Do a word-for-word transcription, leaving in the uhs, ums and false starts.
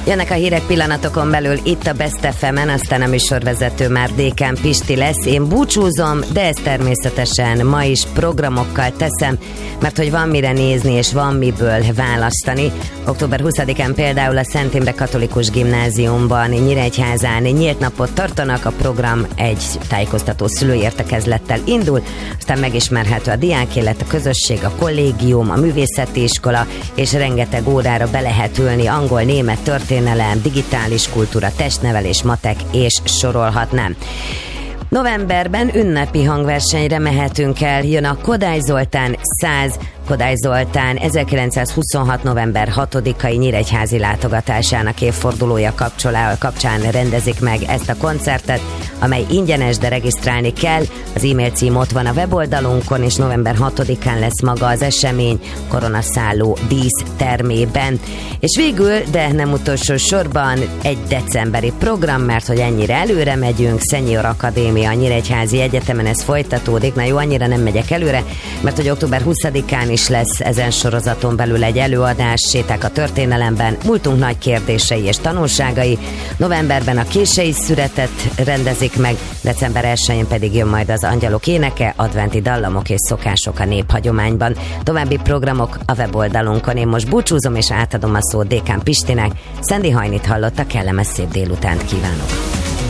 Jönnek a hírek pillanatokon belül itt a Best ef emen, aztán a műsorvezető már Dékán Pisti lesz. Én búcsúzom, de ezt természetesen ma is programokkal teszem, mert hogy van mire nézni és van miből választani. október huszadikán például a Szent Imre Katolikus Gimnáziumban Nyíregyházán nyílt napot tartanak, a program egy tájékoztató szülői értekezlettel indul, aztán megismerhető a diákélet, a közösség, a kollégium, a művészeti iskola, és rengeteg órára be lehet ülni, angol, német, történelem, digitális kultúra, testnevelés, matek, és sorolhatnám. Novemberben ünnepi hangversenyre mehetünk el, jön a Kodály Zoltán száz, Kodály Zoltán ezerkilencszázhuszonhat. november hatodikai nyíregyházi látogatásának évfordulója kapcsán rendezik meg ezt a koncertet, amely ingyenes, de regisztrálni kell. Az e-mail cím ott van a weboldalunkon, és november hatodikán lesz maga az esemény Koronaszálló dísztermében. És végül, de nem utolsó sorban, egy decemberi program, mert hogy ennyire előre megyünk, Senior Akadémia a Nyíregyházi Egyetemen, ez folytatódik. Na jó, annyira nem megyek előre, mert hogy október huszadikán is lesz ezen sorozaton belül egy előadás, séták a történelemben, múltunk nagy kérdései és tanulságai. Novemberben a Kései Szüretet rendezik meg, december elsején pedig jön majd az Angyalok éneke, adventi dallamok és szokások a néphagyományban. További programok a weboldalunkon. Én most búcsúzom és átadom a szót Dékán Pistinek. Szendi Hajnit hallotta, kellemes szép délutánt kívánok!